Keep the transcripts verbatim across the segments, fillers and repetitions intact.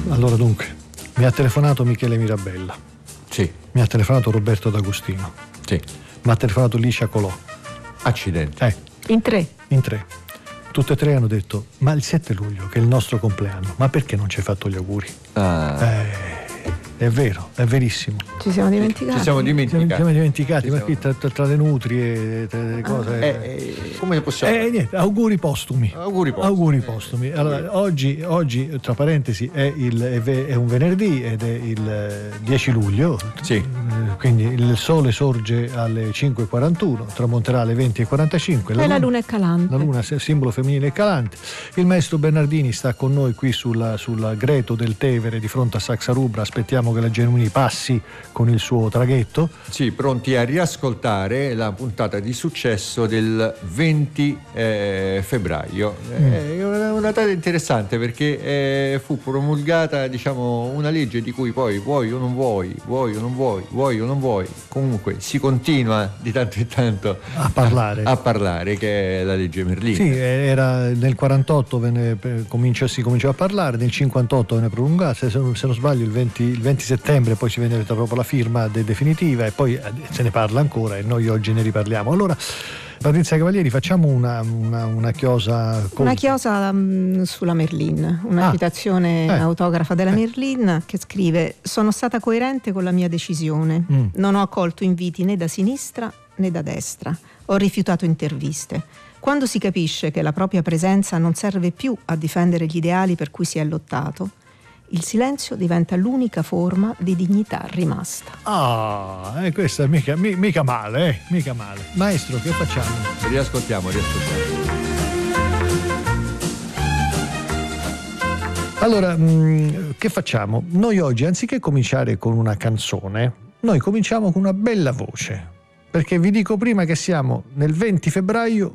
Allora dunque, mi ha telefonato Michele Mirabella. Sì. Mi ha telefonato Roberto D'Agostino. Sì. Mi ha telefonato Licia Colò. Accidenti. Eh. In tre. In tre. Tutte e tre hanno detto: ma il sette luglio, che è il nostro compleanno, ma perché non ci hai fatto gli auguri? Ah. Eh, è vero, è verissimo. Ci siamo dimenticati. Ci siamo dimenticati. Ci siamo dimenticati, Ci ma siamo... qui tra, tra, tra le nutrie, tra le cose. Eh, eh, come possiamo? Eh, niente, auguri postumi. Auguri postumi. Auguri postumi. Allora, oggi, oggi, tra parentesi, è, il, è, ve, è un venerdì ed è il dieci luglio. Sì. Quindi il sole sorge alle cinque e quarantuno, tramonterà alle venti e quarantacinque. La e la luna è calante. La luna è simbolo femminile calante. Il maestro Bernardini sta con noi qui sulla, sulla Greto del Tevere di fronte a Saxarubra. Aspettiamo che la Genuini passi con il suo traghetto. Sì, pronti a riascoltare la puntata di successo del venti eh, febbraio. Mm. È una, una data interessante perché eh, fu promulgata, diciamo, una legge di cui poi vuoi o non vuoi, vuoi o non vuoi, vuoi o non vuoi, comunque si continua di tanto in tanto a parlare, a, a parlare che è la legge Merlin. Sì, era nel quarantotto venne, comincia, si cominciò a parlare, nel cinquantotto venne prolungata, se non, se non sbaglio il venti, il venti settembre poi si venne proprio la firma de, definitiva e poi se ne parla ancora e noi oggi ne riparliamo. Allora, Patrizia Cavalieri, facciamo una, una, una chiosa colta. Una chiosa um, sulla Merlin, una ah, citazione eh, autografa della eh. Merlin che scrive: sono stata coerente con la mia decisione, mm. non ho accolto inviti né da sinistra né da destra, ho rifiutato interviste. Quando si capisce che la propria presenza non serve più a difendere gli ideali per cui si è lottato, il silenzio diventa l'unica forma di dignità rimasta. Ah, eh, questa è mica, mi, mica male, eh, mica male. Maestro, che facciamo? Riascoltiamo, riascoltiamo. Allora, mh, che facciamo? Noi oggi, anziché cominciare con una canzone, noi cominciamo con una bella voce. Perché vi dico prima che siamo nel venti febbraio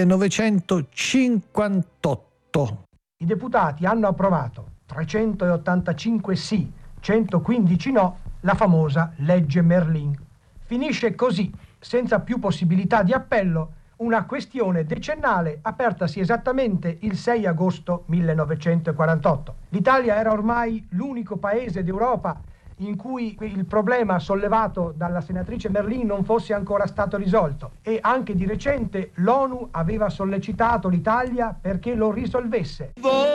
millenovecentocinquantotto. I deputati hanno approvato trecentottantacinque sì, centoquindici no, la famosa legge Merlin. Finisce così, senza più possibilità di appello, una questione decennale apertasi esattamente il sei agosto millenovecentoquarantotto. L'Italia era ormai l'unico paese d'Europa in cui il problema sollevato dalla senatrice Merlin non fosse ancora stato risolto e anche di recente l'ONU aveva sollecitato l'Italia perché lo risolvesse.